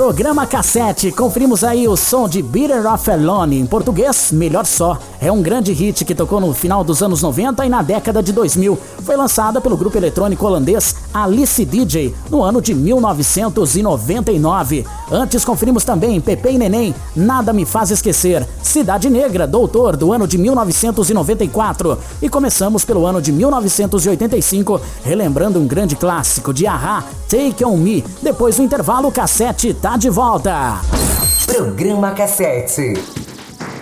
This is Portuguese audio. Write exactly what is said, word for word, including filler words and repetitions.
Programa Cassete, conferimos aí o som de Better Off Alone, em português, Melhor Só. É um grande hit que tocou no final dos anos noventa e na década de dois mil. Foi lançada pelo grupo eletrônico holandês Alice D J no ano de mil novecentos e noventa e nove. Antes conferimos também Pepe e Neném, Nada Me Faz Esquecer, Cidade Negra, Doutor, do ano de mil novecentos e noventa e quatro. E começamos pelo ano de mil novecentos e oitenta e cinco, relembrando um grande clássico de A-ha, Take On Me. Depois do intervalo, o Cassete tá de volta. Programa Cassete.